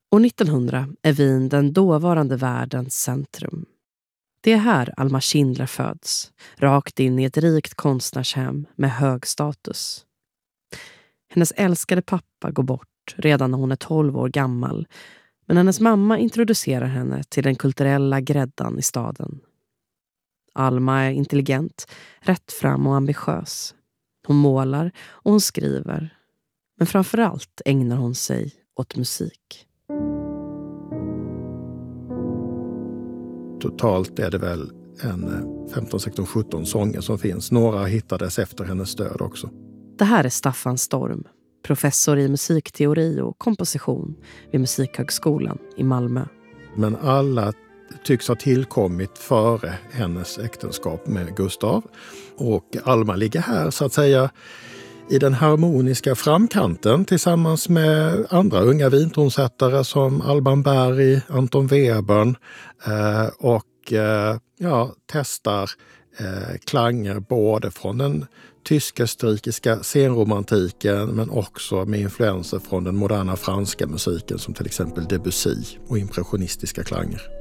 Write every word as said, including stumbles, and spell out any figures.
År nittonhundra är Wien den dåvarande världens centrum. Det är här Alma Schindler föds, rakt in i ett rikt konstnärshem med hög status. Hennes älskade pappa går bort redan när hon är tolv år gammal, men hennes mamma introducerar henne till den kulturella gräddan i staden. Alma är intelligent, rättfram och ambitiös. Hon målar och hon skriver, men framförallt ägnar hon sig åt musik. Totalt är det väl en femton, sexton, sjutton sånger som finns. Några hittades efter hennes död också. Det här är Staffan Storm, professor i musikteori och komposition vid Musikhögskolan i Malmö. Men alla tycks ha tillkommit före hennes äktenskap med Gustav. Och Alma ligger här så att säga i den harmoniska framkanten tillsammans med andra unga vintonsättare som Alban Berg, Anton Webern eh, och eh, ja, testar eh, klanger både från den tysk-österrikiska senromantiken men också med influenser från den moderna franska musiken som till exempel Debussy och impressionistiska klanger.